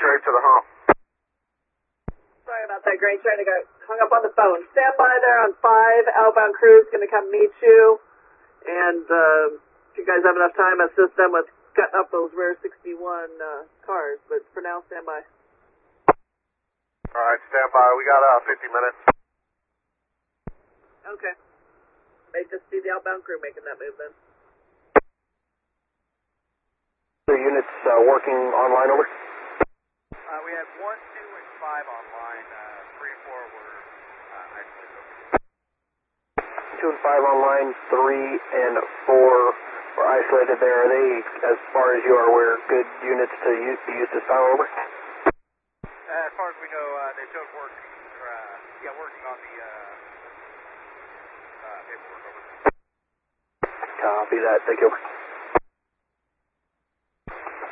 straight to the hump. Sorry about that, Grange. Trying to get hung up on the phone. Stand by there on 5. Outbound crew's going to come meet you. And if you guys have enough time, assist them with cutting up those rare 61 cars. But for now, stand by. All right, stand by. We got 50 minutes. Okay. May just see the outbound crew making that move then. The units working online over? We have 1, 2, and 5 online. 3 and 4 were isolated. 2 and 5 online, 3 and 4 were isolated there. Are they, as far as you are aware, good units to use this time over? As far as we know, they showed working on the paperwork over. Copy that. Thank you.